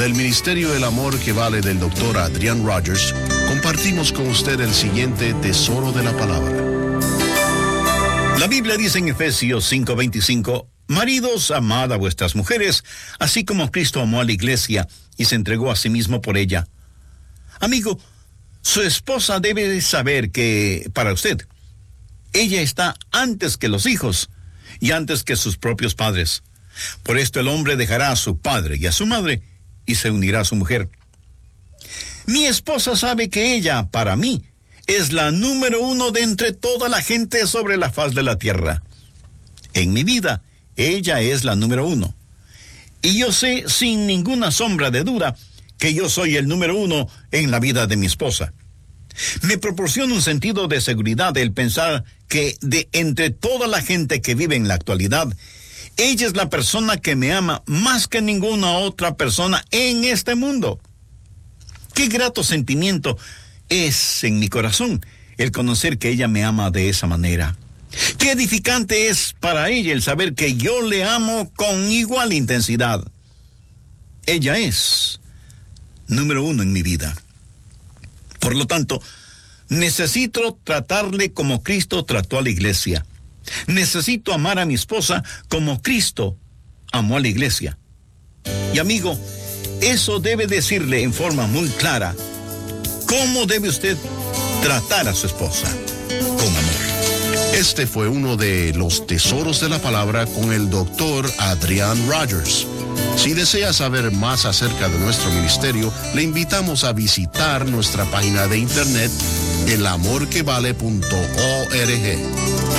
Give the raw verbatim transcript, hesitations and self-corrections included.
del Ministerio del Amor que Vale del doctor Adrián Rogers, compartimos con usted el siguiente tesoro de la palabra. La Biblia dice en Efesios cinco veinticinco, maridos, amad a vuestras mujeres, así como Cristo amó a la iglesia y se entregó a sí mismo por ella. Amigo, su esposa debe saber que, para usted, ella está antes que los hijos y antes que sus propios padres. Por esto el hombre dejará a su padre y a su madre y se unirá a su mujer. Mi esposa sabe que ella, para mí, es la número uno de entre toda la gente sobre la faz de la tierra. En mi vida, ella es la número uno. Y yo sé sin ninguna sombra de duda que yo soy el número uno en la vida de mi esposa. Me proporciona un sentido de seguridad el pensar que de entre toda la gente que vive en la actualidad, ella es la persona que me ama más que ninguna otra persona en este mundo. Qué grato sentimiento es en mi corazón el conocer que ella me ama de esa manera. Qué edificante es para ella el saber que yo le amo con igual intensidad. Ella es número uno en mi vida. Por lo tanto, necesito tratarle como Cristo trató a la iglesia. Necesito amar a mi esposa como Cristo amó a la iglesia. Y amigo, eso debe decirle en forma muy clara cómo debe usted tratar a su esposa, con amor. Este fue uno de los tesoros de la palabra con el doctor Adrián Rogers. Si desea saber más acerca de nuestro ministerio, le invitamos a visitar nuestra página de internet el amor que vale punto org.